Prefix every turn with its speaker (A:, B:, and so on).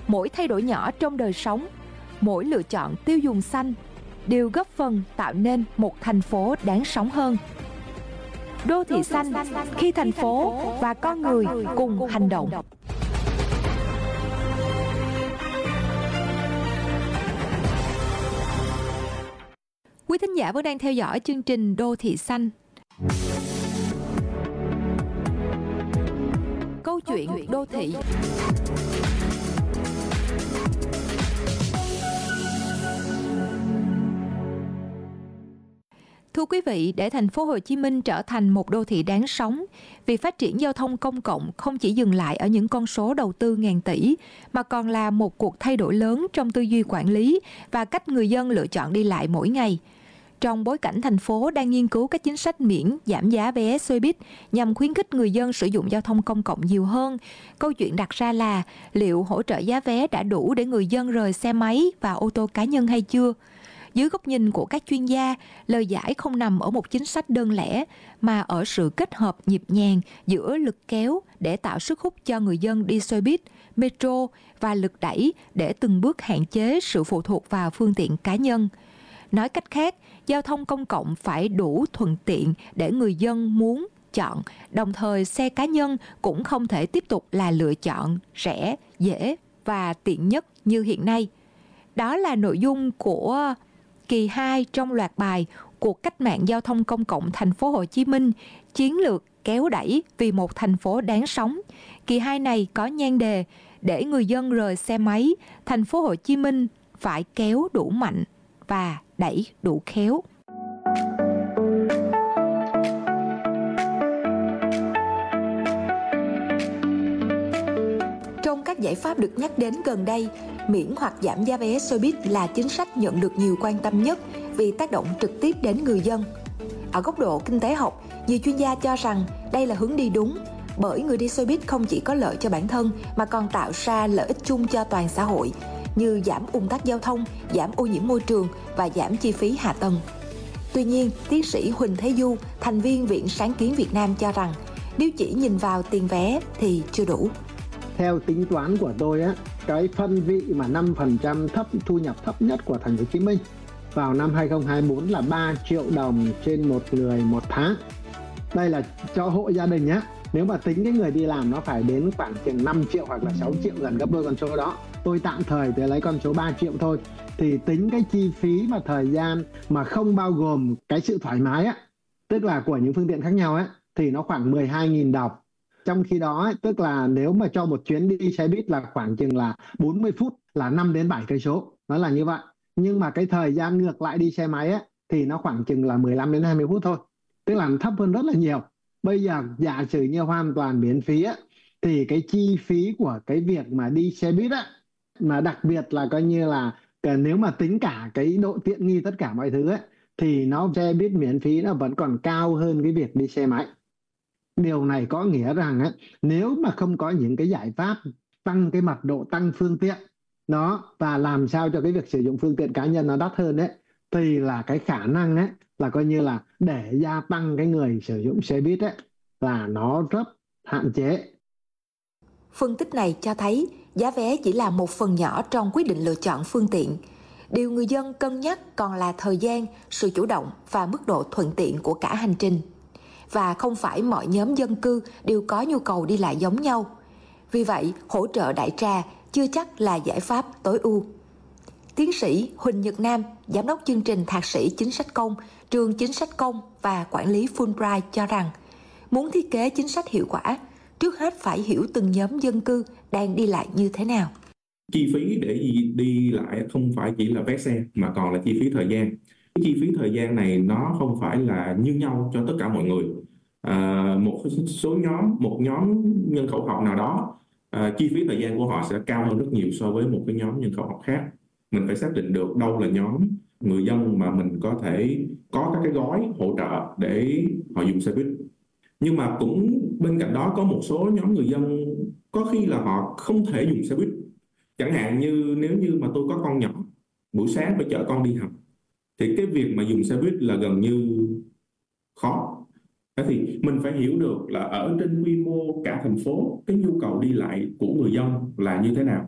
A: Mỗi thay đổi nhỏ trong đời sống, mỗi lựa chọn tiêu dùng xanh đều góp phần tạo nên một thành phố đáng sống hơn. Đô thị xanh, khi thành phố và con người cùng hành động. Quý thính giả vẫn đang theo dõi chương trình Đô thị xanh. Câu chuyện đô thị. Thưa quý vị, để thành phố Hồ Chí Minh trở thành một đô thị đáng sống, việc phát triển giao thông công cộng không chỉ dừng lại ở những con số đầu tư ngàn tỷ, mà còn là một cuộc thay đổi lớn trong tư duy quản lý và cách người dân lựa chọn đi lại mỗi ngày. Trong bối cảnh thành phố đang nghiên cứu các chính sách miễn giảm giá vé xe buýt nhằm khuyến khích người dân sử dụng giao thông công cộng nhiều hơn, câu chuyện đặt ra là liệu hỗ trợ giá vé đã đủ để người dân rời xe máy và ô tô cá nhân hay chưa? Dưới góc nhìn của các chuyên gia, lời giải không nằm ở một chính sách đơn lẻ, mà ở sự kết hợp nhịp nhàng giữa lực kéo để tạo sức hút cho người dân đi xe buýt, metro và lực đẩy để từng bước hạn chế sự phụ thuộc vào phương tiện cá nhân. Nói cách khác, giao thông công cộng phải đủ thuận tiện để người dân muốn chọn, đồng thời xe cá nhân cũng không thể tiếp tục là lựa chọn rẻ, dễ và tiện nhất như hiện nay. Đó là nội dung của kỳ 2 trong loạt bài Cuộc cách mạng giao thông công cộng thành phố Hồ Chí Minh, chiến lược kéo đẩy vì một thành phố đáng sống. Kỳ 2 này có nhan đề để người dân rời xe máy, thành phố Hồ Chí Minh phải kéo đủ mạnh và đẩy đủ khéo. Trong các giải pháp được nhắc đến gần đây, miễn hoặc giảm giá vé xe buýt là chính sách nhận được nhiều quan tâm nhất vì tác động trực tiếp đến người dân. Ở góc độ kinh tế học, nhiều chuyên gia cho rằng đây là hướng đi đúng, bởi người đi xe buýt không chỉ có lợi cho bản thân mà còn tạo ra lợi ích chung cho toàn xã hội, như giảm ùn tắc giao thông, giảm ô nhiễm môi trường và giảm chi phí hạ tầng. Tuy nhiên, tiến sĩ Huỳnh Thế Du, thành viên Viện Sáng kiến Việt Nam cho rằng, nếu chỉ nhìn vào tiền vé thì chưa đủ.
B: Theo tính toán của tôi á, cái phân vị mà 5% thu nhập thấp nhất của thành phố Hồ Chí Minh vào năm 2024 là 3 triệu đồng trên một người một tháng. Đây là cho hộ gia đình nhé. Nếu mà tính cái người đi làm nó phải đến khoảng chừng 5 triệu hoặc là 6 triệu, gần gấp đôi con số đó. Tôi tạm thời tôi lấy con số 3 triệu thôi. Thì tính cái chi phí và thời gian mà không bao gồm cái sự thoải mái á, tức là của những phương tiện khác nhau á, thì nó khoảng 12.000 đồng. Trong khi đó, tức là nếu mà cho một chuyến đi xe buýt là khoảng chừng là 40 phút là 5 đến 7 cây số, nó là như vậy. Nhưng mà cái thời gian ngược lại đi xe máy á, thì nó khoảng chừng là 15 đến 20 phút thôi, tức là thấp hơn rất là nhiều. Bây giờ giả sử như hoàn toàn miễn phí á, thì cái chi phí của cái việc mà đi xe buýt á, mà đặc biệt là coi như là nếu mà tính cả cái độ tiện nghi tất cả mọi thứ ấy, thì nó xe buýt miễn phí nó vẫn còn cao hơn cái việc đi xe máy. Điều này có nghĩa rằng ấy, nếu mà không có những cái giải pháp tăng cái mật độ tăng phương tiện đó và làm sao cho cái việc sử dụng phương tiện cá nhân nó đắt hơn đấy, thì là cái khả năng ấy là coi như là để gia tăng cái người sử dụng xe buýt ấy là nó rất hạn chế.
A: Phân tích này cho thấy giá vé chỉ là một phần nhỏ trong quyết định lựa chọn phương tiện. Điều người dân cân nhắc còn là thời gian, sự chủ động và mức độ thuận tiện của cả hành trình. Và không phải mọi nhóm dân cư đều có nhu cầu đi lại giống nhau. Vì vậy, hỗ trợ đại trà chưa chắc là giải pháp tối ưu. Tiến sĩ Huỳnh Nhật Nam, Giám đốc chương trình Thạc sĩ Chính sách công, Trường Chính sách công và Quản lý Fulbright cho rằng, muốn thiết kế chính sách hiệu quả, trước hết phải hiểu từng nhóm dân cư đang đi lại như thế nào.
C: Chi phí để đi lại không phải chỉ là vé xe mà còn là chi phí thời gian. Cái chi phí thời gian này nó không phải là như nhau cho tất cả mọi người. Một nhóm nhân khẩu học nào đó, chi phí thời gian của họ sẽ cao hơn rất nhiều so với một cái nhóm nhân khẩu học khác. Mình phải xác định được đâu là nhóm người dân mà mình có thể có các cái gói hỗ trợ để họ dùng xe buýt. Nhưng mà cũng bên cạnh đó có một số nhóm người dân có khi là họ không thể dùng xe buýt. Chẳng hạn như nếu như mà tôi có con nhỏ, buổi sáng phải chở con đi học, thì cái việc mà dùng xe buýt là gần như khó. Thế thì mình phải hiểu được là ở trên quy mô cả thành phố, cái nhu cầu đi lại của người dân là như thế nào.